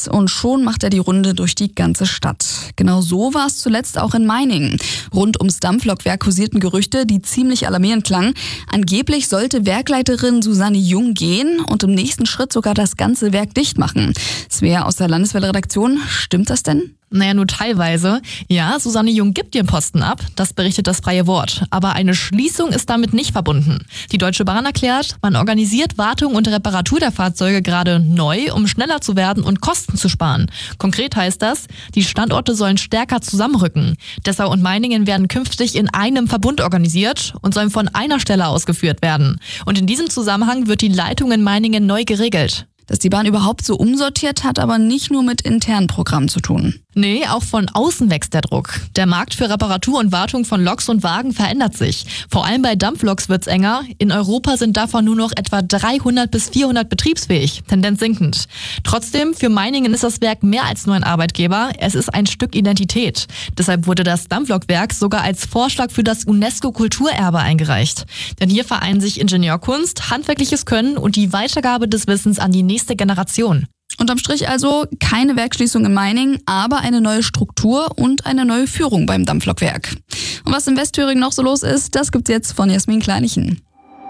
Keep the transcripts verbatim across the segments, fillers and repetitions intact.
Blitz und schon macht er die Runde durch die ganze Stadt. Genau so war es zuletzt auch in Meiningen. Rund ums Dampflokwerk kursierten Gerüchte, die ziemlich alarmierend klangen. Angeblich sollte Werkleiterin Susanne Jung gehen und im nächsten Schritt sogar das ganze Werk dicht machen. Svea aus der Landeswelle-Redaktion, stimmt das denn? Naja, nur teilweise. Ja, Susanne Jung gibt ihren Posten ab, das berichtet das Freie Wort. Aber eine Schließung ist damit nicht verbunden. Die Deutsche Bahn erklärt, man organisiert Wartung und Reparatur der Fahrzeuge gerade neu, um schneller zu werden und Kosten zu sparen. Konkret heißt das, die Standorte sollen stärker zusammenrücken. Dessau und Meiningen werden künftig in einem Verbund organisiert und sollen von einer Stelle ausgeführt werden. Und in diesem Zusammenhang wird die Leitung in Meiningen neu geregelt. Dass die Bahn überhaupt so umsortiert, hat aber nicht nur mit internen Programmen zu tun. Nee, auch von außen wächst der Druck. Der Markt für Reparatur und Wartung von Loks und Wagen verändert sich. Vor allem bei Dampfloks wird's enger. In Europa sind davon nur noch etwa dreihundert bis vierhundert betriebsfähig, Tendenz sinkend. Trotzdem, für Meiningen ist das Werk mehr als nur ein Arbeitgeber. Es ist ein Stück Identität. Deshalb wurde das Dampflokwerk sogar als Vorschlag für das UNESCO-Kulturerbe eingereicht. Denn hier vereinen sich Ingenieurkunst, handwerkliches Können und die Weitergabe des Wissens an die nächste Generation. Unterm Strich also keine Werksschließung in Meiningen, aber eine neue Struktur und eine neue Führung beim Dampflokwerk. Und was in Westthüringen noch so los ist, das gibt's jetzt von Jasmin Kleinichen.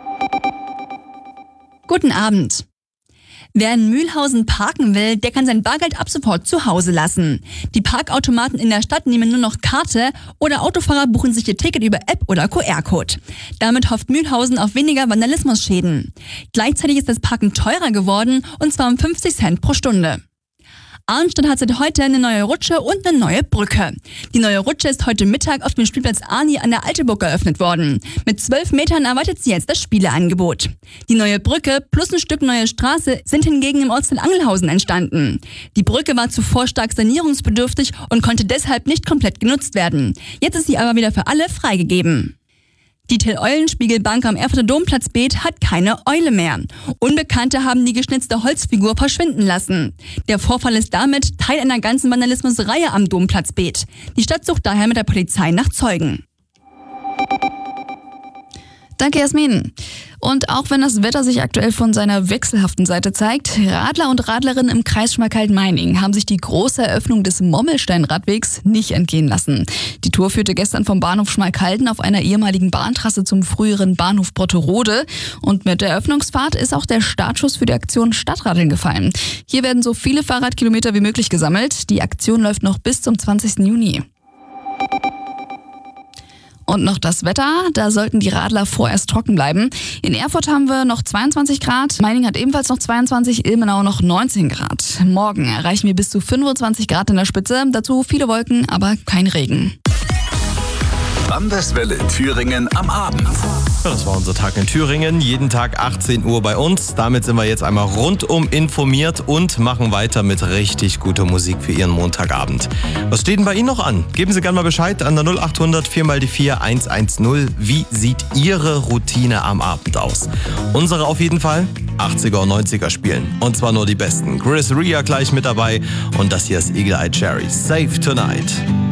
Guten Abend. Wer in Mühlhausen parken will, der kann sein Bargeld ab sofort zu Hause lassen. Die Parkautomaten in der Stadt nehmen nur noch Karte oder Autofahrer buchen sich ihr Ticket über App oder Q R-Code. Damit hofft Mühlhausen auf weniger Vandalismusschäden. Gleichzeitig ist das Parken teurer geworden, und zwar um fünfzig Cent pro Stunde. Arnstadt hat seit heute eine neue Rutsche und eine neue Brücke. Die neue Rutsche ist heute Mittag auf dem Spielplatz Arni an der Alteburg eröffnet worden. Mit zwölf Metern erweitert sie jetzt das Spieleangebot. Die neue Brücke plus ein Stück neue Straße sind hingegen im Ortsteil Angelhausen entstanden. Die Brücke war zuvor stark sanierungsbedürftig und konnte deshalb nicht komplett genutzt werden. Jetzt ist sie aber wieder für alle freigegeben. Die Till-Eulenspiegel-Bank am Erfurter Domplatzbeet hat keine Eule mehr. Unbekannte haben die geschnitzte Holzfigur verschwinden lassen. Der Vorfall ist damit Teil einer ganzen Vandalismusreihe am Domplatzbeet. Die Stadt sucht daher mit der Polizei nach Zeugen. Danke, Jasmin. Und auch wenn das Wetter sich aktuell von seiner wechselhaften Seite zeigt, Radler und Radlerinnen im Kreis Schmalkalden-Meiningen haben sich die große Eröffnung des Mommelstein-Radwegs nicht entgehen lassen. Die Tour führte gestern vom Bahnhof Schmalkalden auf einer ehemaligen Bahntrasse zum früheren Bahnhof Brotterode. Und mit der Eröffnungsfahrt ist auch der Startschuss für die Aktion Stadtradeln gefallen. Hier werden so viele Fahrradkilometer wie möglich gesammelt. Die Aktion läuft noch bis zum zwanzigsten Juni. Und noch das Wetter, da sollten die Radler vorerst trocken bleiben. In Erfurt haben wir noch zweiundzwanzig Grad, Meiningen hat ebenfalls noch zweiundzwanzig, Ilmenau noch neunzehn Grad. Morgen erreichen wir bis zu fünfundzwanzig Grad in der Spitze, dazu viele Wolken, aber kein Regen. Landeswelle Thüringen am Abend. Ja, das war unser Tag in Thüringen. Jeden Tag achtzehn Uhr bei uns. Damit sind wir jetzt einmal rundum informiert und machen weiter mit richtig guter Musik für Ihren Montagabend. Was steht denn bei Ihnen noch an? Geben Sie gerne mal Bescheid an der null acht hundert vier mal die vier eins eins null. Wie sieht Ihre Routine am Abend aus? Unsere auf jeden Fall achtziger und neunziger spielen. Und zwar nur die besten. Chris Rea gleich mit dabei. Und das hier ist Eagle Eye Cherry. Save Tonight.